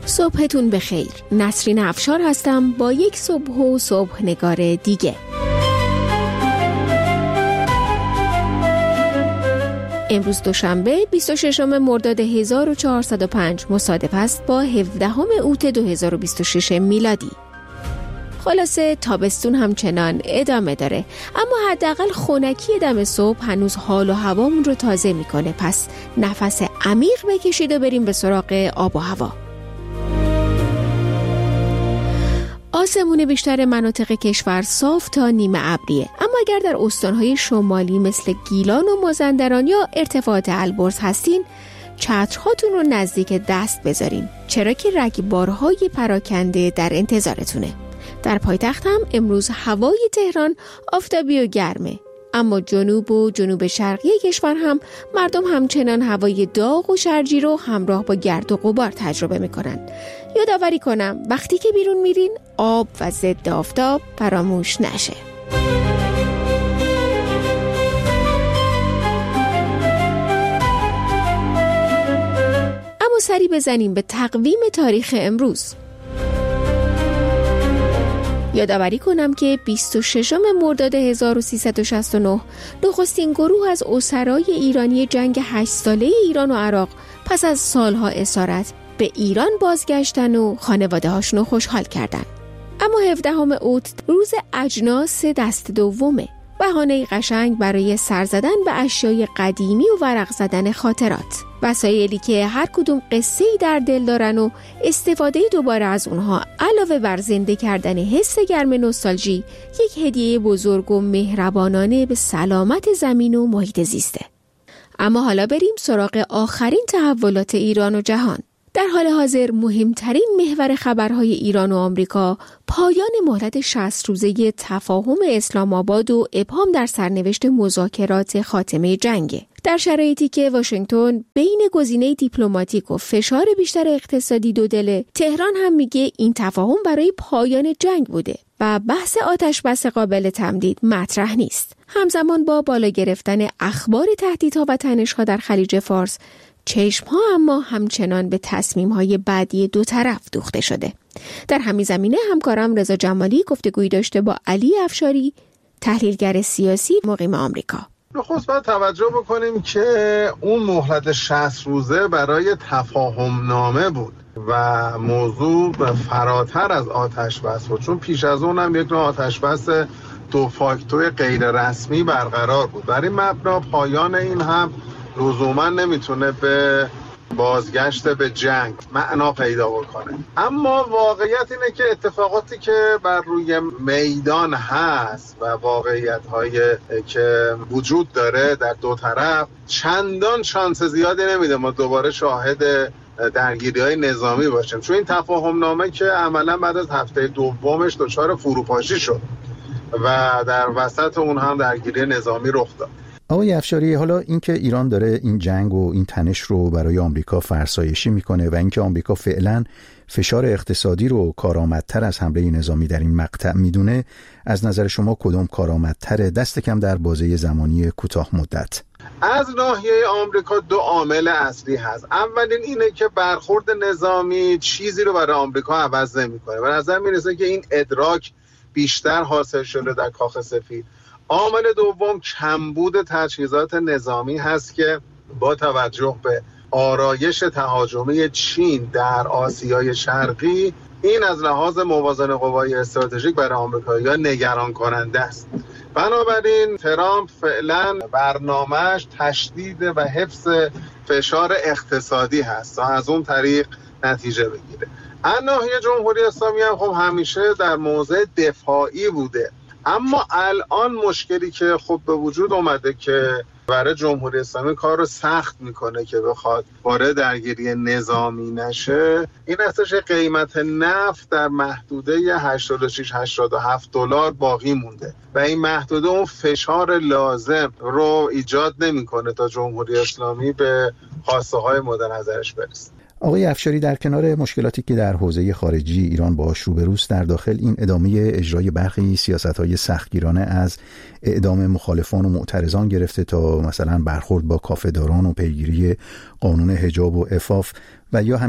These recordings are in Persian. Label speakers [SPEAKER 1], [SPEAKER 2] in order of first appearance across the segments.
[SPEAKER 1] صبحتون بخیر. نسرین افشار هستم با یک صبح و صبح نگار دیگه. امروز دوشنبه 26 مرداد 1405 مصادف است با 17 اوت 2026 میلادی. خلاصه تابستون همچنان ادامه داره، اما حداقل خنکی دم صبح هنوز حال و هوامون رو تازه میکنه. پس نفس عمیق بکشید و بریم به سراغ آب و هوا. آسمون بیشتر مناطق کشور صاف تا نیمه ابریه، اما اگر در استانهای شمالی مثل گیلان و مازندران یا ارتفاعات البرز هستین، چترهاتون رو نزدیک دست بذارین، چرا که رگبارهای پراکنده در انتظارتونه. در پایتخت هم امروز هوای تهران آفتابی و گرمه، اما جنوب و جنوب شرقی کشور هم مردم همچنان هوای داغ و شرجی رو همراه با گرد و غبار تجربه میکنن. یادآوری کنم وقتی که بیرون میرین آب و ضد آفتاب فراموش نشه. اما سری بزنیم به تقویم تاریخ امروز. یادآوری کنم که 26 مرداد 1369 نخستین گروه از اسرای ایرانی جنگ 8 ساله ایران و عراق پس از سالها اسارت به ایران بازگشتن و خانواده هاشونو خوشحال کردن. اما 17 اوت روز اجناس دست دومه، بهانه قشنگ برای سر زدن به اشیای قدیمی و ورق زدن خاطرات، وسایلی که هر کدوم قصه‌ای در دل دارن و استفاده دوباره از اونها علاوه بر زنده کردن حس گرم نوستالژی یک هدیه بزرگ و مهربانانه به سلامت زمین و محیط زیسته. اما حالا بریم سراغ آخرین تحولات ایران و جهان. در حال حاضر مهمترین محور خبرهای ایران و آمریکا پایان مهلت 60 روزه تفاهم اسلام آباد و ابهام در سرنوشت مذاکرات خاتمه جنگ. در شرایطی که واشنگتن بین گزینه دیپلماتیک و فشار بیشتر اقتصادی دودله، تهران هم میگه این تفاهم برای پایان جنگ بوده و بحث آتش بس قابل تمدید مطرح نیست. همزمان با بالا گرفتن اخبار تهدیدها و تنش‌ها در خلیج فارس، چشم‌ها اما همچنان به تصمیم‌های بعدی دو طرف دوخته شده. در همین زمینه همکارم رضا جمالی گفتگویی داشته با علی افشاری، تحلیلگر سیاسی مقیم آمریکا.
[SPEAKER 2] نخست باید توجه بکنیم که اون مهلت 60 روزه برای تفاهم نامه بود و موضوع فراتر از آتش بس بود، چون پیش از اون هم یک نوع آتش بس دو فاکتور غیر رسمی برقرار بود. برای مبنا پایان این هم لزوما نمیتونه به بازگشت به جنگ معنا پیدا بکنه. اما واقعیت اینه که اتفاقاتی که بر روی میدان هست و واقعیت‌هایی که وجود داره در دو طرف چندان شانس زیادی نمیده ما دوباره شاهد درگیری‌های نظامی باشیم، چون این تفاهم نامه که عملا بعد از هفته دومش دچار فروپاشی شد و در وسط اون هم درگیری نظامی رخ داد.
[SPEAKER 3] آقای افشاری، حالا اینکه ایران داره این جنگ و این تنش رو برای آمریکا فرسایشی میکنه و اینکه آمریکا فعلا فشار اقتصادی رو کارآمدتر از حمله نظامی در این مقطع میدونه، از نظر شما کدوم کارآمدتره، دست کم در بازه زمانی کوتاه مدت؟
[SPEAKER 2] از ناحیه آمریکا دو عامل اصلی هست. اولین اینه که برخورد نظامی چیزی رو برای آمریکا عوض نمیکنه. به نظر میرسه که این ادراک بیشتر حاصل شده در کاخ سفید. عامل دوم کمبود تجهیزات نظامی هست که با توجه به آرایش تهاجمی چین در آسیای شرقی، این از لحاظ موازنه قوای استراتژیک برای آمریکایی‌ها نگران کننده است. بنابراین ترامپ فعلا برنامه‌اش تشدید و حفظ فشار اقتصادی هست تا از اون طریق نتیجه بگیره. از ناحیه جمهوری اسلامی هم خب همیشه در موضع دفاعی بوده، اما الان مشکلی که خب به وجود اومده که برای جمهوری اسلامی کار رو سخت میکنه که بخواد وارد درگیری نظامی نشه، این هستش قیمت نفت در محدوده 86-87 دلار باقی مونده و این محدوده اون فشار لازم رو ایجاد نمیکنه تا جمهوری اسلامی به خواسته های مد نظرش برسه.
[SPEAKER 3] آقای افشاری، در کنار مشکلاتی که در حوزه خارجی ایران باهاش روبروست، در داخل این ادامه اجرای برخی سیاست‌های سختگیرانه از اعدام مخالفان و معترضان گرفته تا مثلا برخورد با کافه‌داران و پیگیری قانون حجاب و عفاف و یا همین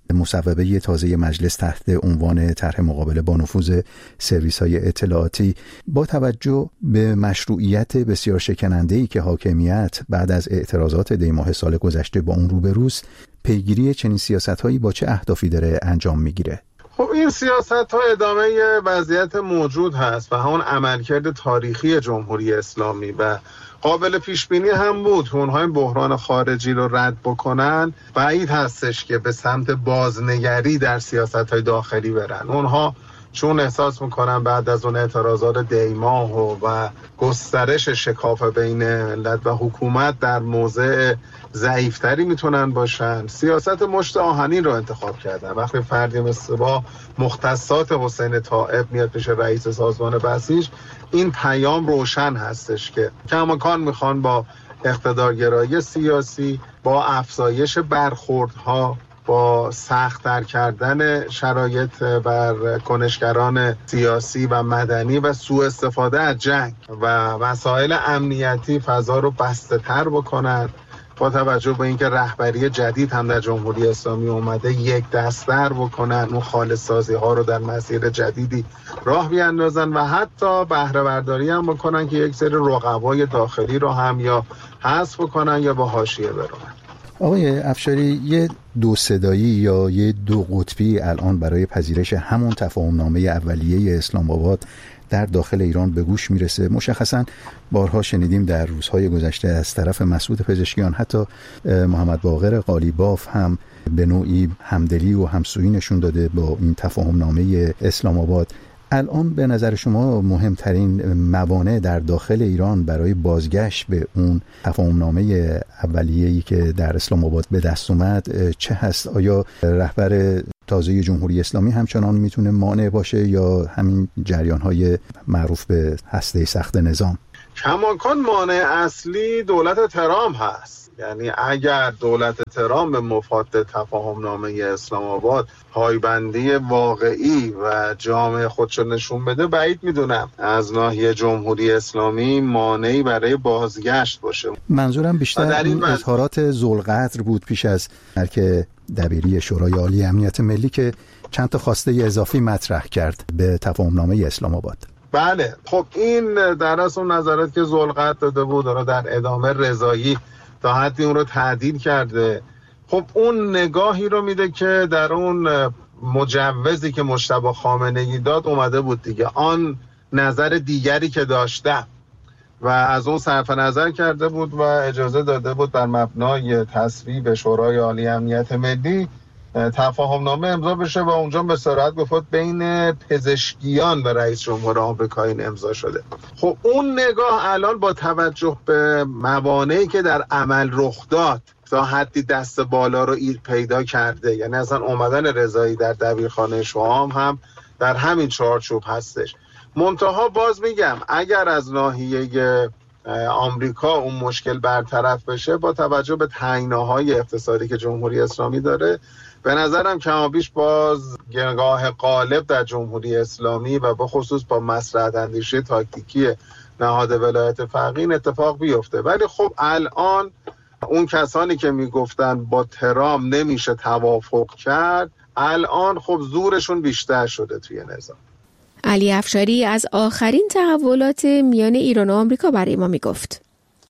[SPEAKER 3] مصوبه تازه مجلس تحت عنوان طرح مقابله با نفوذ سرویس‌های اطلاعاتی با توجه به مشروعیت بسیار شکننده‌ای که حاکمیت بعد از اعتراضات دی‌ماه سال گذشته با اون روبروست، پیگیری چنین سیاست‌هایی با چه اهدافی داره انجام میگیره؟
[SPEAKER 2] خب این سیاست‌ها ادامه وضعیت موجود هست و همون عملکرد تاریخی جمهوری اسلامی و قابل پیش بینی هم بود که اونها این بحران خارجی رو رد بکنن. بعید هستش که به سمت بازنگری در سیاست‌های داخلی برن. اونها چون احساس میکنن بعد از اون اعتراضات دی‌ماه و گسترش شکاف بین ملت و حکومت در موضع ضعیفتری میتونن باشن، سیاست مشت آهنین رو انتخاب کردن. وقتی فردی مثل با مختصات حسین طائب میاد پیش رئیس سازمان بسیج، این پیام روشن هستش که کماکان میخوان با اقتدارگرایی سیاسی، با افزایش برخوردها، با سخت‌تر کردن شرایط بر کنشگران سیاسی و مدنی و سوء استفاده از جنگ و مسائل امنیتی فضا رو بسته‌تر بکنن. با توجه به اینکه رهبری جدید هم در جمهوری اسلامی اومده، یک دست‌تر بکنن، اون خالص‌سازی ها رو در مسیر جدیدی راه بیاندازن و حتی بهره برداری هم بکنن که یک سری رقبای داخلی رو هم یا حذف بکنن یا با حاشیه برن.
[SPEAKER 3] آقای افشاری، یه دو صدایی یا یه دو قطبی الان برای پذیرش همون تفاهمنامه اولیه اسلام آباد در داخل ایران به گوش میرسه. مشخصاً بارها شنیدیم در روزهای گذشته از طرف مسعود پزشکیان، حتی محمد باقر قالیباف هم به نوعی همدلی و همسویی نشون داده با این تفاهمنامه اسلام آباد. الان به نظر شما مهمترین موانع در داخل ایران برای بازگشت به اون تفاهمنامه اولیه‌ای که در اسلام آباد به دست اومد چه هست؟ آیا رهبر تازه جمهوری اسلامی همچنان میتونه مانع باشه یا همین جریان‌های معروف به هسته سخت نظام؟
[SPEAKER 2] کماکان مانع اصلی دولت ترامپ هست. یعنی اگر دولت ترامپ به مفاد تفاهمنامه اسلام آباد پایبندی واقعی و جامع خودشو نشون بده، بعید میدونم از ناحیه جمهوری اسلامی مانعی برای بازگشت باشه.
[SPEAKER 3] منظورم بیشتر این اظهارات ذوالقدر بود پیش از که دبیری شورای عالی امنیت ملی که چند تا خواسته اضافی مطرح کرد به تفاهمنامه اسلام آباد.
[SPEAKER 2] بله، خب این در اصل اون نظرات که ذوالقدر داده بود رو در ادامه رضایی تا حدی اون رو تعدیل کرده. خب اون نگاهی رو میده که در اون مجوزی که مجتبی خامنه‌ای داد اومده بود دیگه، آن نظر دیگری که داشتم و از اون صرف نظر کرده بود و اجازه داده بود بر مبنای تصویب شورای عالی امنیت ملی تفاهمنامه امضا بشه و اونجا به صراحت گفت بین پزشکیان و رئیس جمهور آمریکا این امضا شده. خب اون نگاه الان با توجه به موانعی که در عمل رخ داد تا حدی دست بالا رو ایر پیدا کرده. یعنی اصلا اومدن رضایی در دبیرخانه شام هم در همین چارچوب هستش. منتها باز میگم اگر از ناحیه آمریکا اون مشکل برطرف بشه، با توجه به تعیین‌های اقتصادی که جمهوری اسلامی داره، به نظرم کمابیش باز نگاه غالب در جمهوری اسلامی و به خصوص با مصلحت اندیشی تاکتیکی نهاد ولایت فقیه این اتفاق بیفته. ولی خب الان اون کسانی که میگفتن با ترامپ نمیشه توافق کرد، الان خب زورشون بیشتر شده توی نظام.
[SPEAKER 1] علی افشاری از آخرین تحولات میان ایران و آمریکا برای ما میگفت.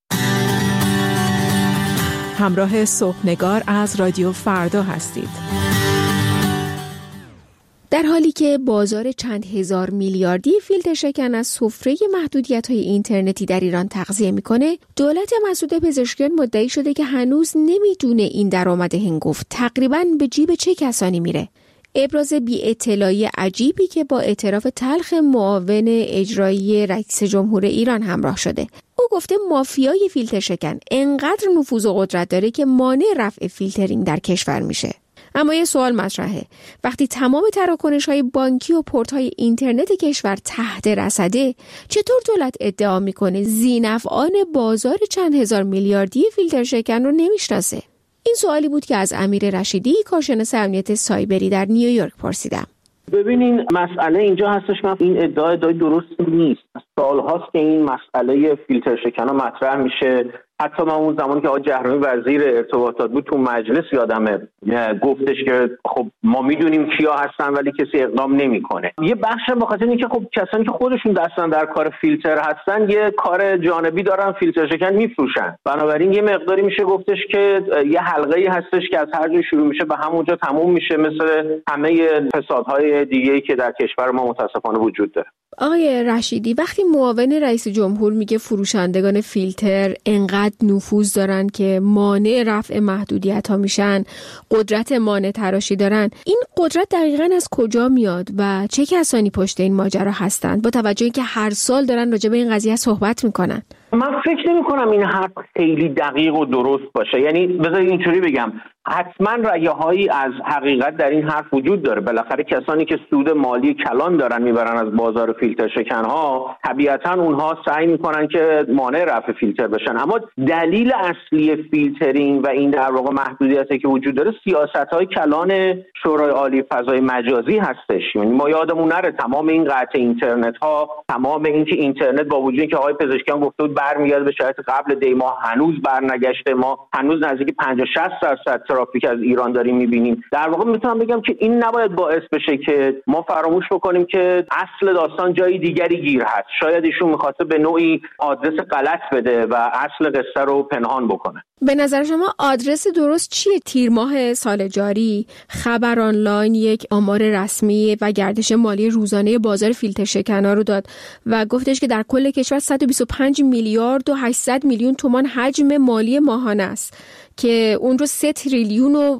[SPEAKER 4] همراه صبحنگار از رادیو فردا هستید.
[SPEAKER 1] در حالی که بازار چند هزار میلیاردی فیلتر شکن از سفره محدودیت‌های اینترنتی در ایران تغذیه میکنه، دولت مسعود پزشکیان مدعی شده که هنوز نمیدونه این درآمد هنگفت تقریباً به جیب چه کسانی میره. ابراز بی‌اطلاعی عجیبی که با اعتراف تلخ معاون اجرایی رئیس جمهور ایران همراه شده. او گفته مافیای فیلتر شکن انقدر نفوذ و قدرت داره که مانع رفع فیلترینگ در کشور میشه. اما یه سوال مطرحه، وقتی تمام تراکنش‌های بانکی و پورت‌های اینترنت کشور تحت رصده، چطور دولت ادعا میکنه ذی‌نفعان بازار چند هزار میلیاردی فیلتر شکن رو نمیشناسه؟ این سوالی بود که از امیر رشیدی، کارشناس امنیت سایبری در نیویورک پرسیدم.
[SPEAKER 5] ببینین مسئله اینجا هستش که این ادعای درست نیست. سال‌هاست که این مسئله فیلتر شکن‌ها مطرح میشه. حتی من اون زمانی که آقای جهرمی وزیر ارتباطات بود تو مجلس یادمه گفتش که خب ما میدونیم کیا هستن ولی کسی اقدام نمیکنه. یه بخش به خاطر اینکه خب کسانی که خودشون دستن در کار فیلتر هستن یه کار جانبی دارن، فیلتر شکن میفروشن. بنابراین یه مقداری میشه گفتش که یه حلقه‌ای هستش که از هر جای شروع میشه به همونجا تموم میشه، مثل همه فسادهای دیگه‌ای که در کشور ما متاسفانه وجود داره.
[SPEAKER 1] آقای رشیدی، وقتی معاون رئیس جمهور میگه فروشندگان فیلتر انقدر نفوذ دارن که مانع رفع محدودیت‌ها میشن، قدرت مانع تراشی دارن، این قدرت دقیقاً از کجا میاد و چه کسانی پشت این ماجرا هستند با توجه اینکه هر سال دارن راجع به این قضیه صحبت میکنن؟
[SPEAKER 5] من فکر نمی‌کنم این حرف خیلی دقیق و درست باشه. یعنی بذار اینجوری بگم، حتما رأی‌هایی از حقیقت در این حرف وجود داره. بالاخره کسانی که سود مالی کلان دارن میبرن از بازار فیلتر شکن‌ها، طبیعتاً اونها سعی میکنن که مانع رفع فیلتر بشن. اما دلیل اصلی فیلترینگ و این در واقع محدودیتی که وجود داره سیاست‌های کلان شورای عالی فضای مجازی هستش. یعنی ما یادمون نره تمام این قطع اینترنت‌ها، تمام این که اینترنت با وجودی که آقای پزشکیان گفته بود برمیگرده به شرایط قبل دی ماه، هنوز برنگشته. ما هنوز نزدیک 50-60% ترافیک از ایران داریم میبینیم. در واقع میتونم بگم که این نباید باعث بشه که ما فراموش بکنیم که اصل داستان جای دیگری گیر هست. شاید ایشون میخواسته به نوعی آدرس غلط بده و اصل قصه رو پنهان بکنه.
[SPEAKER 1] به نظر شما آدرس درست چیه؟ تیر ماه سال جاری خبر آنلاین یک آمار رسمی و گردش مالی روزانه بازار فیلتر شکن‌ها رو داد و گفتش که در کل کشور 125 میلیارد و 800 میلیون تومان حجم مالی ماهانه است که اون رو 3 تریلیون و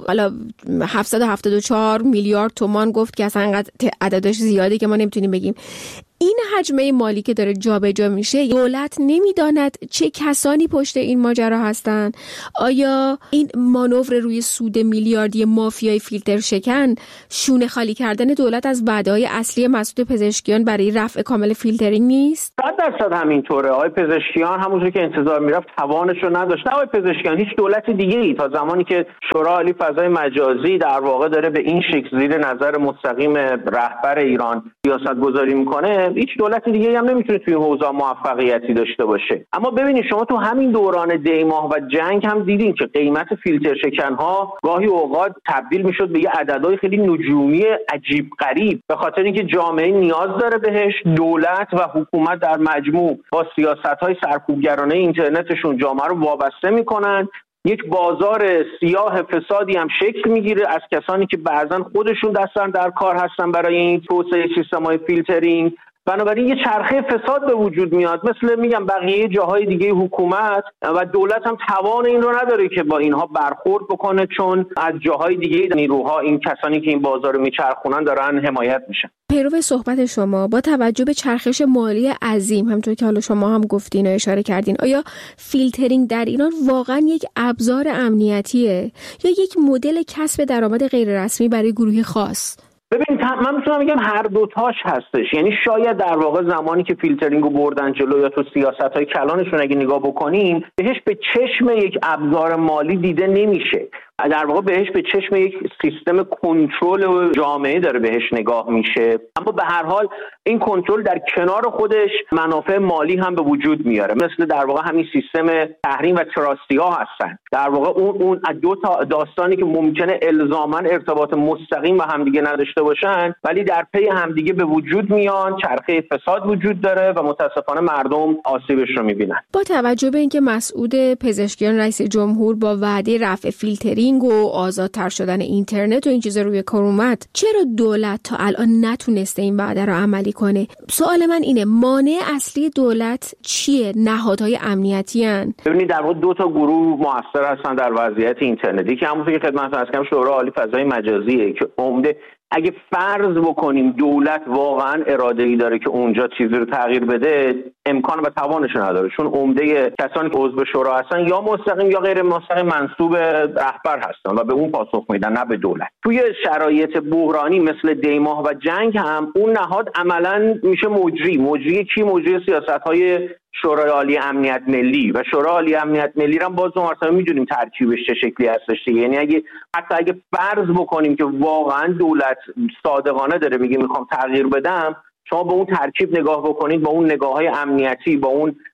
[SPEAKER 1] 774 میلیارد تومان گفت که اصلا انقدر عددش زیاده که ما نمیتونیم بگیم. این حجمه مالی که داره جابجا میشه، دولت نمیداند چه کسانی پشت این ماجرا هستن؟ آیا این مانور روی سود میلیاردی مافیای فیلتر شکن شونه خالی کردن دولت از وعده‌های اصلی مسعود پزشکیان برای رفع کامل فیلترینگ نیست؟
[SPEAKER 5] 100% همینطوره. آقای پزشکیان همونجوری که انتظار میرفت توانش رو نداشت. آقای پزشکیان هیچ دولت دیگه‌ای تا زمانی که شورای عالی فضای مجازی در واقع داره به این شکل زیر نظر مستقیم رهبر ایران سیاست‌گذاری میکنه، هیچ دولت دیگه‌ای هم نمیتونه توی این حوزه موفقیتی داشته باشه. اما ببینید شما تو همین دوران دیماه و جنگ هم دیدین که قیمت فیلتر شکن‌ها گاهی اوقات تبدیل میشد به یه عددهای خیلی نجومی عجیب غریب، به خاطر اینکه جامعه نیاز داره بهش. دولت و حکومت در مجموع با سیاست‌های سرکوبگرانه اینترنتشون جامعه رو وابسته میکنن. یک بازار سیاه فسادی هم شکل میگیره از کسانی که بعضن خودشون دستن در کار هستن برای این توسعه سیستم‌های فیلترینگ. بنابراین یه چرخه فساد به وجود میاد. مثل میگم بقیه جاهای دیگه حکومت و دولت هم توان این رو نداره که با اینها برخورد بکنه، چون از جاهای دیگه نیروها، این کسانی که این بازار رو میچرخونن، دارن حمایت میشن.
[SPEAKER 1] پیرو صحبت شما، با توجه به چرخش مالی عظیم همونطور که حالا شما هم گفتین و اشاره کردین، آیا فیلترینگ در ایران واقعا یک ابزار امنیتیه یا یک مدل کسب درآمد غیر رسمی برای گروهی خاص؟
[SPEAKER 5] ببین من میتونم بگم هر دوتاش هستش. یعنی شاید در واقع زمانی که فیلترینگو بردن جلو یا تو سیاست‌های کلانشون اگه نگاه بکنیم، بهش به چشم یک ابزار مالی دیده نمیشه. در واقع بهش به چشم یک سیستم کنترل جامعه داره بهش نگاه میشه. اما به هر حال این کنترل در کنار خودش منافع مالی هم به وجود میاره، مثل در واقع همین سیستم تحریم و تراستی ها هستن. در واقع اون دو تا داستانی که ممکنه الزاما ارتباط مستقیم با همدیگه نداشته باشن، ولی در پی همدیگه به وجود میان. چرخه فساد وجود داره و متاسفانه مردم آسیبش رو میبینن.
[SPEAKER 1] با توجه به اینکه مسعود پزشکیان رئیس جمهور با وعده رفع فیلترینگ و آزادتر شدن اینترنت و این چیزا روی کار اومد، چرا دولت تا الان نتونسته این وعده رو عملی کنه؟ سوال من اینه، مانع اصلی دولت چیه؟ نهادهای امنیتی ان؟
[SPEAKER 5] ببینید در واقع دو تا گروه مؤثر هستن در وضعیت اینترنتی که همونطور که خدمتتون عرض کردم شورای عالی فضای مجازیه که عمده اگه فرض بکنیم دولت واقعا اراده‌ای داره که اونجا چیزی رو تغییر بده، امکان و توانش نداره، چون عمده کسانی که عضو شورا هستن یا مستقیم یا غیر مستقیم منسوب رهبر هستن و به اون پاسخ میدن، نه به دولت. توی شرایط بحرانی مثل دیماه و جنگ هم اون نهاد عملاً میشه مجری کی؟ مجری سیاست‌های شورای عالی امنیت ملی و شورای عالی امنیت ملی رو باز دو مرتبه میدونیم ترکیبش چه شکلی هستش. یعنی حتی اگه فرض بکنیم که واقعا دولت صادقانه داره میگه میخوام تغییر بدم، شما با اون ترکیب نگاه بکنید، با اون نگاه‌های امنیتی، با اون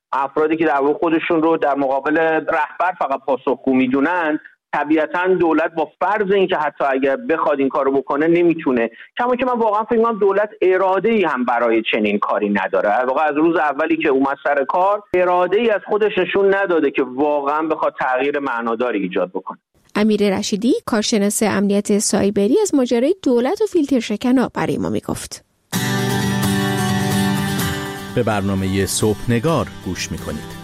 [SPEAKER 5] افرادی که در واقع خودشون رو در مقابل رهبر فقط پاسخگو میدونن، طبیعتاً دولت با فرض اینکه حتی اگر بخواد این کارو بکنه نمیتونه. کما که من واقعا فکر می‌کنم دولت اراده‌ای هم برای چنین کاری نداره. واقعا از روز اولی که اومد سر کار اراده‌ای از خودش نشون نداده که واقعا بخواد تغییر معناداری ایجاد بکنه.
[SPEAKER 1] امیر رشیدی، کارشناس امنیت سایبری، از ماجرای دولت و فیلتر شکن‌ها برای ما میگفت.
[SPEAKER 6] به برنامه صبحنگار گوش میکنید.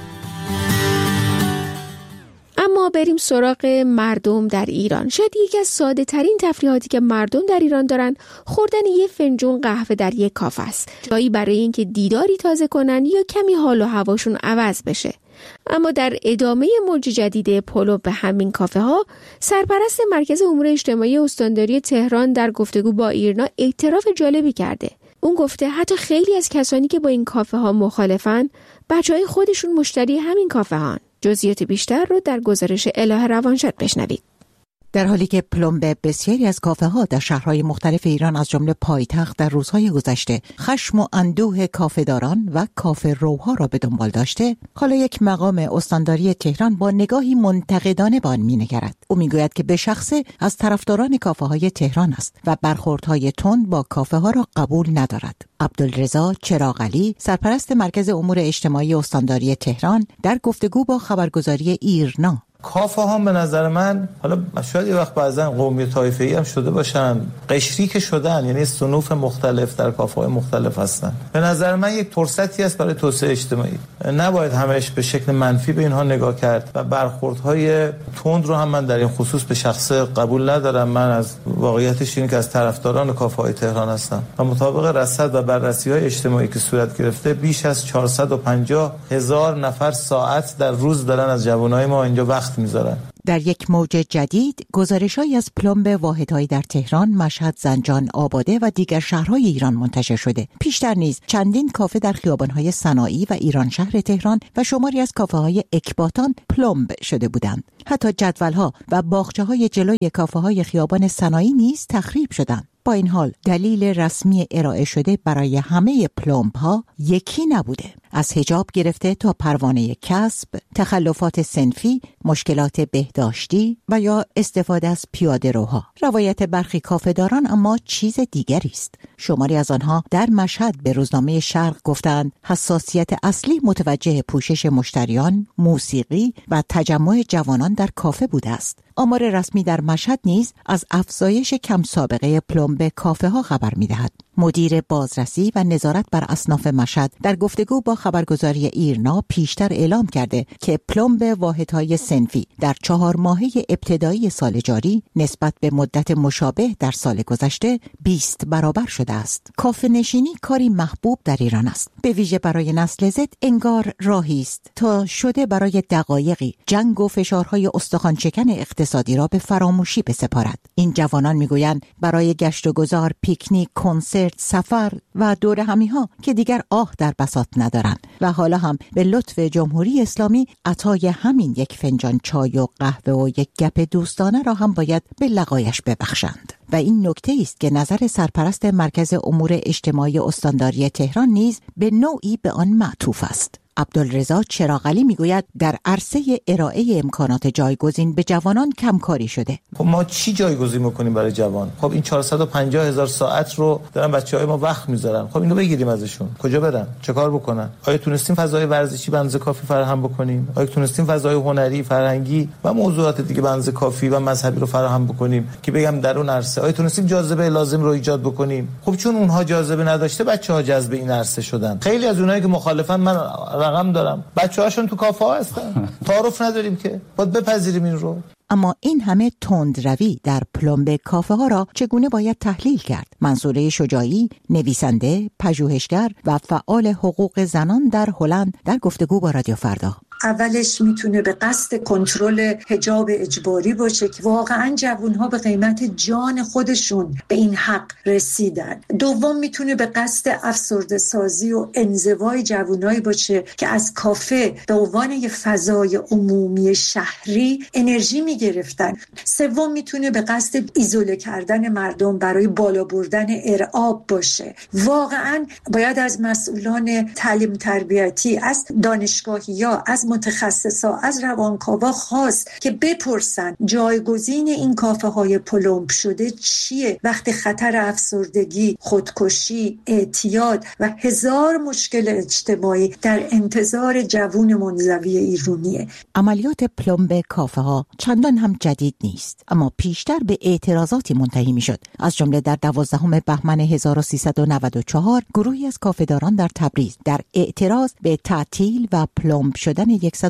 [SPEAKER 1] اما بریم سراغ مردم در ایران. شاید یکی از ساده ترین تفریحاتی که مردم در ایران دارن خوردن یه فنجون قهوه در یک کافه است. جایی برای اینکه دیداری تازه کنن یا کمی حال و هواشون عوض بشه. اما در ادامه موج جدید پلمب به همین کافه ها، سرپرست مرکز امور اجتماعی استانداری تهران در گفتگو با ایرنا اعتراف جالبی کرده. اون گفته حتی خیلی از کسانی که با این کافه ها مخالفن، بچهای خودشون مشتری همین کافه هان. جزئیات بیشتر رو در گزارش الهه روانشاد بشنوید.
[SPEAKER 7] در حالی که پلمب بسیاری از کافه ها در شهرهای مختلف ایران از جمله پایتخت در روزهای گذشته خشم و اندوه کافه‌داران و کافه روها را به دنبال داشته، حالا یک مقام استانداری تهران با نگاهی منتقدانه به آن می‌نگرد. او میگوید که به شخصه از طرفداران کافه های تهران است و برخوردهای تند با کافه ها را قبول ندارد. عبدالرضا چراغعلی، سرپرست مرکز امور اجتماعی استانداری تهران، در گفتگو با خبرگزاری ایرنا:
[SPEAKER 8] کافه ها به نظر من، حالا شاید یه وقت بعضا قومی طایفه‌ای هم شده باشن، قشری که شدن، یعنی صنوف مختلف در کافه های مختلف هستن. به نظر من یک فرصتی است برای توسعه اجتماعی. نباید همش به شکل منفی به اینها نگاه کرد و برخوردهای تند رو هم من در این خصوص به شخص قبول ندارم. من از واقعیتش اینه که از طرفداران کافه های تهران هستم و مطابق رصد و بررسی‌های اجتماعی که صورت گرفته، بیش از 450,000 نفر ساعت در روز دارن از جوانای ما اینجا وقت میذارن.
[SPEAKER 7] در یک موج جدید، گزارش‌هایی از پلمب واحدهایی در تهران، مشهد، زنجان، آباده و دیگر شهرهای ایران منتشر شده. پیشتر نیز چندین کافه در خیابان‌های صناعی و ایران شهر تهران و شماری از کافه‌های اکباتان پلمب شده بودند. حتی جدول‌ها و باغچه‌های جلوی کافه‌های خیابان صناعی نیز تخریب شدند. با این حال دلیل رسمی ارائه شده برای همه پلمب ها یکی نبوده. از حجاب گرفته تا پروانه کسب، تخلفات صنفی، مشکلات بهداشتی و یا استفاده از پیاده روها. روایت برخی کافه‌داران اما چیز دیگری است. شماری از آنها در مشهد به روزنامه شرق گفتند حساسیت اصلی متوجه پوشش مشتریان، موسیقی و تجمع جوانان در کافه بوده است. آمار رسمی در مشهد نیز از افزایش کم سابقه پلمب کافه ها خبر می‌دهد. مدیر بازرسی و نظارت بر اصناف مشهد در گفتگو با خبرگزاری ایرنا پیشتر اعلام کرده که پلمب واحدهای صنفی در 4 ماهه ابتدایی سال جاری نسبت به مدت مشابه در سال گذشته 20 برابر شده است. کافه نشینی کاری محبوب در ایران است. به ویژه برای نسل زد انگار راهی است تا شده برای دقایقی جنگ و فشارهای استخوان‌شکن اقتصادی را به فراموشی بسپارد. این جوانان میگویند برای گشت و گذار، پیکنیک، کنسرت، سفر و دور همی‌ها که دیگر در بساط ندارند و حالا هم به لطف جمهوری اسلامی عطای همین یک فنجان چای و قهوه و یک گپ دوستانه را هم باید به لقایش ببخشند. و این نکته است که نظر سرپرست مرکز امور اجتماعی استانداری تهران نیز به نوعی به آن معطوف است. عبدالرضا چراغعلی میگوید در عرصه ارائه امکانات جایگزین به جوانان کمکاری شده.
[SPEAKER 8] خب ما چی جایگزین میکنیم برای جوان؟ خب این 450,000 ساعت رو دارن بچهای ما وقت میذارن. خب اینو بگیریم ازشون. کجا برن؟ چه کار بکنن؟ آیا تونستیم فضای ورزشی به اندازه کافی فراهم بکنیم؟ آیا تونستیم فضای هنری، فرهنگی و موضوعات دیگه به اندازه کافی و مذهبی رو فراهم بکنیم که بگم در اون عرصه آیا تونستیم جاذبه لازم رو ایجاد بکنیم؟ خب چون اونها جاذبه نداشته، بچه‌ها جذب این عرصه شدن. خیلی از اونایی که مخالفن، من رقم دارم، بچه‌هاشون تو کافه ها هستن. تعارف نداریم که باید بپذیریم این رو.
[SPEAKER 7] اما این همه تندروی در پلمب کافه ها را چگونه باید تحلیل کرد؟ منصوره شجاعی، نویسنده، پژوهشگر و فعال حقوق زنان در هلند در گفتگو با رادیو فردا:
[SPEAKER 9] اولش میتونه به قصد کنترل حجاب اجباری باشه که واقعا جوانها به قیمت جان خودشون به این حق رسیدن. دوم میتونه به قصد افسرده سازی و انزوای جوانایی باشه که از کافه به عنوان یه فضای عمومی شهری انرژی نمیگرفتن. سوم میتونه به قصد ایزوله کردن مردم برای بالا بردن ارعاب باشه. واقعا باید از مسئولان تعلیم تربیتی، از دانشگاهی‌ها، از متخصصا، از روانکاوا خواست که بپرسن جایگزین این کافه‌های پلمب شده چیه وقتی خطر افسردگی، خودکشی، اعتیاد و هزار مشکل اجتماعی در انتظار جوون منزوی ایرانیه.
[SPEAKER 7] عملیات پلمب کافه‌ها چندان هم جدید نیست، اما پیشتر به اعتراضاتی منتهی می‌شد. از جمله در 12 بهمن 1394 گروهی از کافه‌داران در تبریز در اعتراض به تعطیل و پلمب شدن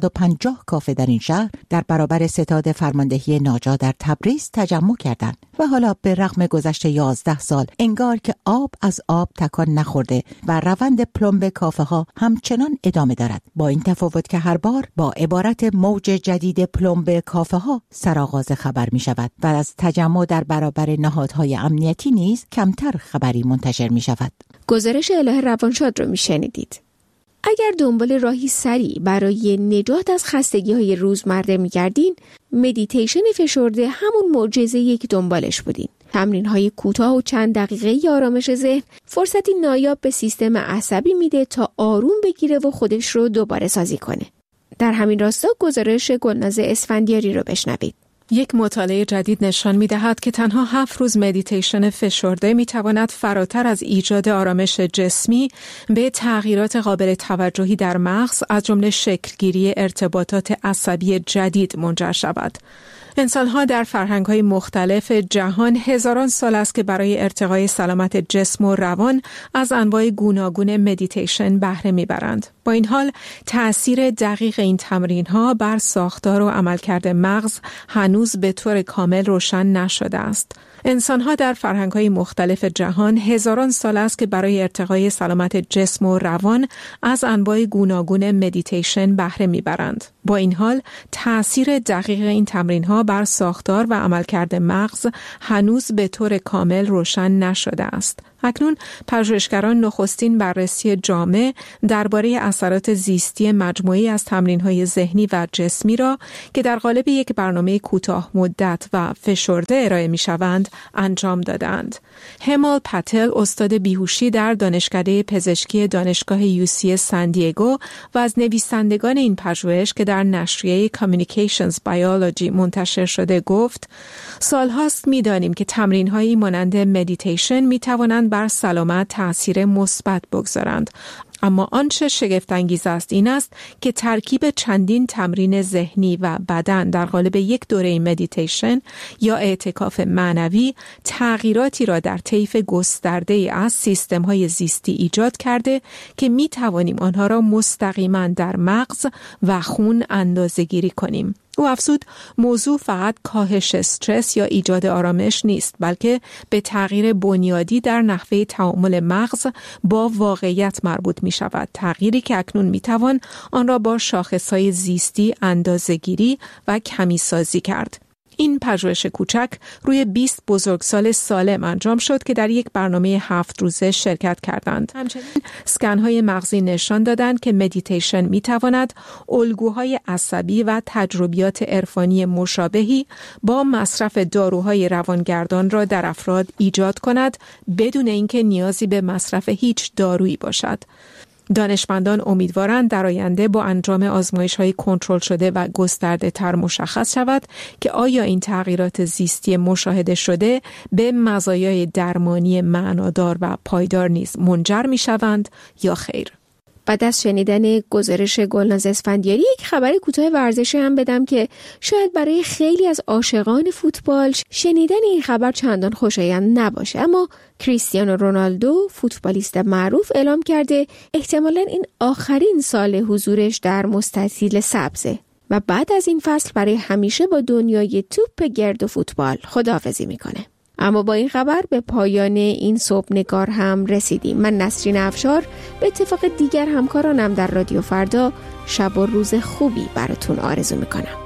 [SPEAKER 7] 150 کافه در این شهر در برابر ستاد فرماندهی ناجا در تبریز تجمع کردند و حالا به رغم گذشت 11 سال انگار که آب از آب تکان نخورده و روند پلمب کافه‌ها همچنان ادامه دارد، با این تفاوت که هر بار با عبارت موج جدید پلمب کافه‌ها سرآغاز خبر می شود و از تجمع در برابر نهادهای امنیتی نیز کمتر خبری منتشر می شود.
[SPEAKER 1] گزارش الهه روانشاد رو می شنیدید. اگر دنبال راهی سریع برای نجات از خستگی‌های روزمره می‌گردین، مدیتیشن فشرده همون معجزه‌ایه که دنبالش بودین. تمرین‌های کوتاه و چند دقیقه‌ای آرامش ذهن فرصتی نایاب به سیستم عصبی میده تا آروم بگیره و خودش رو دوباره سازی کنه. در همین راستا گزارش گلناز اسفندیاری رو بشنوید.
[SPEAKER 4] یک مطالعه جدید نشان می‌دهد که تنها 7 روز مدیتیشن فشرده می‌تواند فراتر از ایجاد آرامش جسمی به تغییرات قابل توجهی در مغز از جمله شکلگیری ارتباطات عصبی جدید منجر شود. انسان‌ها در فرهنگ‌های مختلف جهان هزاران سال است که برای ارتقای سلامت جسم و روان از انواع گوناگون مدیتیشن بهره می‌برند. با این حال تأثیر دقیق این تمرین‌ها بر ساختار و عملکرد مغز هنوز به طور کامل روشن نشده است. انسان‌ها در فرهنگ‌های مختلف جهان هزاران سال است که برای ارتقای سلامت جسم و روان از انواع گوناگون مدیتیشن بهره می‌برند. با این حال تأثیر دقیق این تمرین‌ها بر ساختار و عملکرد مغز هنوز به طور کامل روشن نشده است. اکنون پژوهشگران نخستین بررسی جامع درباره اثرات زیستی مجموعی از تمرین‌های ذهنی و جسمی را که در قالب یک برنامه کوتاه مدت و فشرده ارائه می‌شوند انجام دادند. همال پتل استاد بیهوشی در دانشکده پزشکی دانشگاه UC ساندیگو و از نویسندگان این پژوهش که در نشریه Communications Biology منتشر شده گفت: سالهاست می‌دانیم که تمرین‌هایی مانند مدیتیشن می‌توانند بر سلامت تأثیر مثبت بگذارند. اما آنچه شگفت‌انگیز است این است که ترکیب چندین تمرین ذهنی و بدن در قالب یک دوره مدیتیشن یا اعتکاف معنوی تغییراتی را در طیف گسترده‌ای از سیستم‌های زیستی ایجاد کرده که می‌توانیم آنها را مستقیما در مغز و خون اندازه‌گیری کنیم. او افزود موضوع فقط کاهش استرس یا ایجاد آرامش نیست، بلکه به تغییر بنیادی در نحوه تعامل مغز با واقعیت مربوط می شود. تغییری که اکنون می توان آن را با شاخصهای زیستی اندازه‌گیری و کمی سازی کرد. این پژوهش کوچک روی 20 بزرگسال سالم انجام شد که در یک برنامه 7 روزه شرکت کردند. همچنین اسکن‌های مغزی نشان دادند که مدیتیشن می‌تواند الگوهای عصبی و تجربیات عرفانی مشابهی با مصرف داروهای روانگردان را در افراد ایجاد کند بدون اینکه نیازی به مصرف هیچ دارویی باشد. دانشمندان امیدوارند در آینده با انجام آزمایش‌های کنترل شده و گسترده‌تر مشخص شود که آیا این تغییرات زیستی مشاهده شده به مزایای درمانی معنادار و پایدار نیز منجر می‌شوند یا خیر.
[SPEAKER 1] بعد از شنیدن گزارش گلناز اسفندیاری یک خبر کوتاه ورزشی هم بدم که شاید برای خیلی از عاشقان فوتبال شنیدن این خبر چندان خوشایند نباشه، اما کریستیانو رونالدو فوتبالیست معروف اعلام کرده احتمالاً این آخرین سال حضورش در مستطیل سبزه و بعد از این فصل برای همیشه با دنیای توپ گرد و فوتبال خداحافظی میکنه. اما با این خبر به پایان این صبحنگار هم رسیدیم. من نسرین افشار به اتفاق دیگر همکارانم در رادیو فردا شب و روز خوبی براتون آرزو میکنم.